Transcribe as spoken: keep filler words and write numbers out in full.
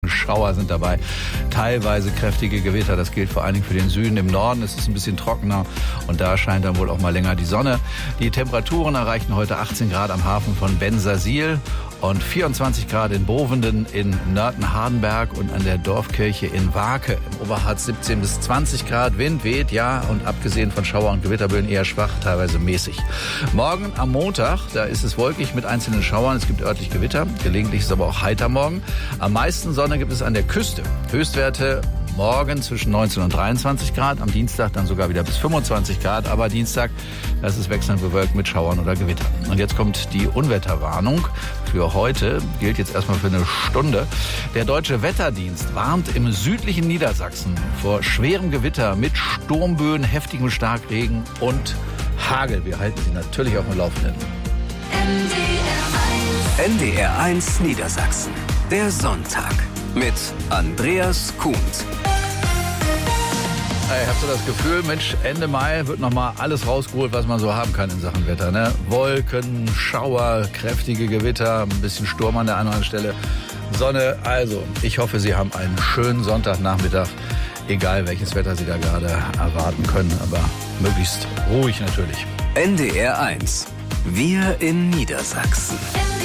Schauer sind dabei, teilweise kräftige Gewitter. Das gilt vor allen Dingen für den Süden. Im Norden ist es ein bisschen trockener und da scheint dann wohl auch mal länger die Sonne. Die Temperaturen erreichen heute achtzehn Grad am Hafen von Bensersiel und vierundzwanzig Grad in Bovenden, in Nörten-Hardenberg und an der Dorfkirche in Wake. Im Oberharz siebzehn bis zwanzig Grad, Wind weht, ja, und abgesehen von Schauer- und Gewitterböen eher schwach, teilweise mäßig. Morgen am Montag, da ist es wolkig mit einzelnen Schauern. Es gibt örtlich Gewitter, gelegentlich ist es aber auch heiter morgen. Am meisten Sonne gibt es an der Küste. Höchstwerte morgen zwischen neunzehn und dreiundzwanzig Grad, am Dienstag dann sogar wieder bis fünfundzwanzig Grad, aber Dienstag, das ist wechselnd bewölkt mit Schauern oder Gewittern. Und jetzt kommt die Unwetterwarnung für heute, gilt jetzt erstmal für eine Stunde. Der Deutsche Wetterdienst warnt im südlichen Niedersachsen vor schwerem Gewitter mit Sturmböen, heftigem Starkregen und Hagel. Wir halten Sie natürlich auf dem Laufenden. N D R eins Niedersachsen, der Sonntag mit Andreas Kuhnt. Ich habe so das Gefühl, Mensch, Ende Mai wird nochmal alles rausgeholt, was man so haben kann in Sachen Wetter. Ne? Wolken, Schauer, kräftige Gewitter, ein bisschen Sturm an der einen oder anderen Stelle, Sonne. Also, ich hoffe, Sie haben einen schönen Sonntagnachmittag, egal welches Wetter Sie da gerade erwarten können, aber möglichst ruhig natürlich. N D R eins, wir in Niedersachsen.